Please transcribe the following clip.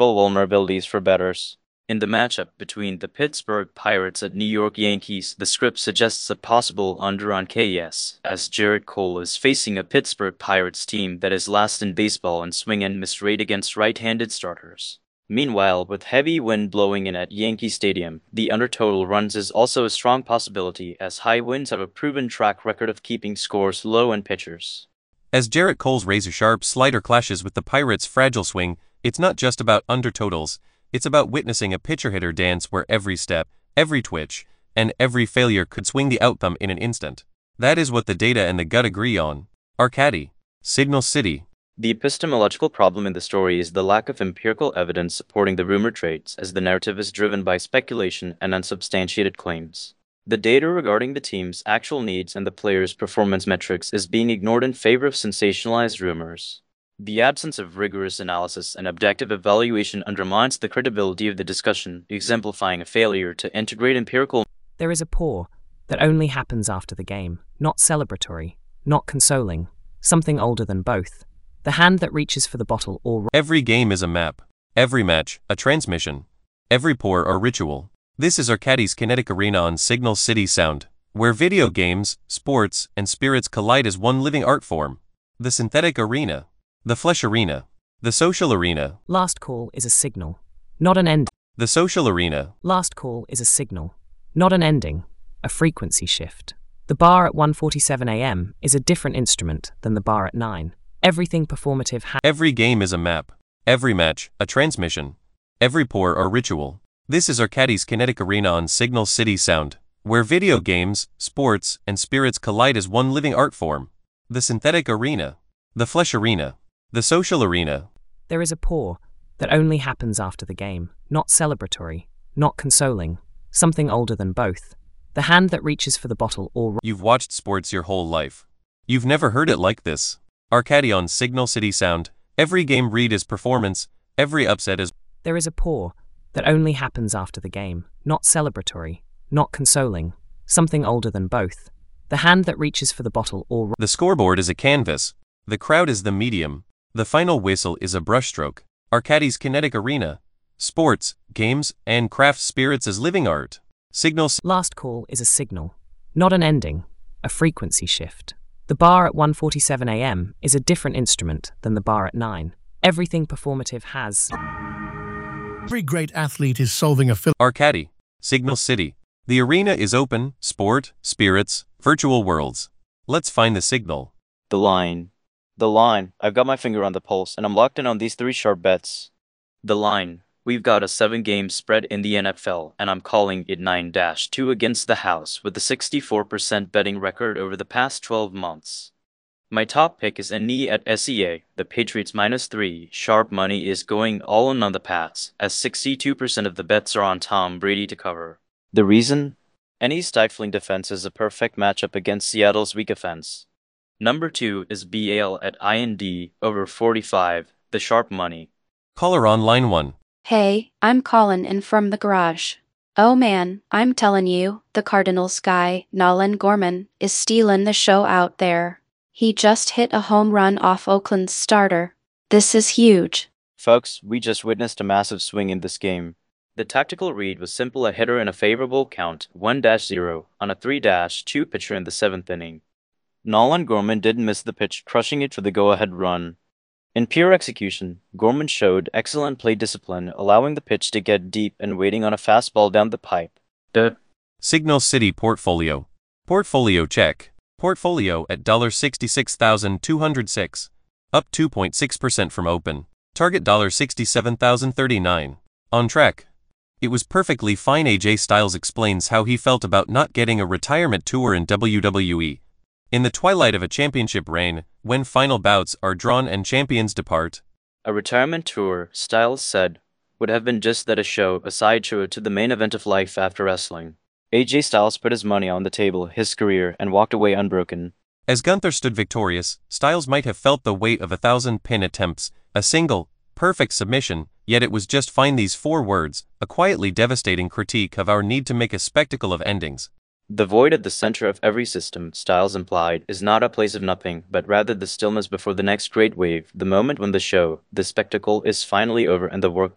several vulnerabilities for bettors. In the matchup between the Pittsburgh Pirates and New York Yankees, the script suggests a possible under on KS, as Gerrit Cole is facing a Pittsburgh Pirates team that is last in baseball in swing and miss rate against right-handed starters. Meanwhile, with heavy wind blowing in at Yankee Stadium, the under total runs is also a strong possibility, as high winds have a proven track record of keeping scores low in pitchers. As Gerrit Cole's razor-sharp slider clashes with the Pirates' fragile swing, it's not just about under totals, it's about witnessing a pitcher-hitter dance where every step, every twitch, and every failure could swing the outcome in an instant. That is what the data and the gut agree on. Arcady, Signal City. The epistemological problem in the story is the lack of empirical evidence supporting the rumor traits, as the narrative is driven by speculation and unsubstantiated claims. The data regarding the team's actual needs and the players' performance metrics is being ignored in favor of sensationalized rumors. The absence of rigorous analysis and objective evaluation undermines the credibility of the discussion, exemplifying a failure to integrate empirical. There is a pour that only happens after the game, not celebratory, not consoling, something older than both. The hand that reaches for the bottle or... Every game is a map. Every match, a transmission. Every pour, a ritual. This is Arcady's Kinetic Arena on Signal City Sound, where video games, sports, and spirits collide as one living art form. The synthetic arena. The flesh arena. The social arena. Last call is a signal, not an end. The social arena. Last call is a signal, not an ending, a frequency shift. The bar at 1:47 a.m. is a different instrument than the bar at 9. Everything performative Every game is a map. Every match, a transmission. Every pour, a ritual. This is Arcady's Kinetic Arena on Signal City Sound, where video games, sports, and spirits collide as one living art form. The synthetic arena. The flesh arena. The social arena. There is a pour that only happens after the game, not celebratory, not consoling, something older than both. The hand that reaches for the bottle or... You've watched sports your whole life. You've never heard it like this. Arcady on Signal City Sound. Every game read is performance, every upset is... There is a pour that only happens after the game, not celebratory, not consoling, something older than both. The hand that reaches for the bottle or... The scoreboard is a canvas. The crowd is the medium. The final whistle is a brushstroke. Arcady's Kinetic Arena. Sports, games, and craft spirits as living art. Signals. Last call is a signal, not an ending, a frequency shift. The bar at 1:47 a.m. is a different instrument than the bar at 9. Everything performative has... Every great athlete is solving a Arcady, Signal City. The arena is open, sport, spirits, virtual worlds. Let's find the signal. The line. The line. I've got my finger on the pulse, and I'm locked in on these 3 sharp bets. The line. We've got a 7-game spread in the NFL, and I'm calling it 9-2 against the house with a 64% betting record over the past 12 months. My top pick is NE at SEA. The Patriots -3 sharp money is going all in on the Pats, as 62% of the bets are on Tom Brady to cover. The reason? NE's stifling defense is a perfect matchup against Seattle's weak offense. Number 2 is BAL at IND over 45, the sharp money. Caller on line 1. Hey, I'm calling in from the garage. Oh man, I'm telling you, the Cardinals guy, Nolan Gorman, is stealing the show out there. He just hit a home run off Oakland's starter. This is huge. Folks, we just witnessed a massive swing in this game. The tactical read was simple: a hitter in a favorable count, 1-0, on a 3-2 pitcher in the 7th inning. Nolan Gorman didn't miss the pitch, crushing it for the go-ahead run. In pure execution, Gorman showed excellent plate discipline, allowing the pitch to get deep and waiting on a fastball down the pipe. Signal City Portfolio. Portfolio check. Portfolio at $66,206. Up 2.6% from open. Target $67,039. On track. It was perfectly fine. AJ Styles explains how he felt about not getting a retirement tour in WWE. In the twilight of a championship reign, when final bouts are drawn and champions depart. A retirement tour, Styles said, would have been just that, a sideshow to the main event of life after wrestling. AJ Styles put his money on the table, his career, and walked away unbroken. As Gunther stood victorious, Styles might have felt the weight of 1,000 pin attempts, a single, perfect submission, yet it was just fine. These 4 words, a quietly devastating critique of our need to make a spectacle of endings. The void at the center of every system, Styles implied, is not a place of nothing, but rather the stillness before the next great wave, the moment when the show, the spectacle, is finally over and the work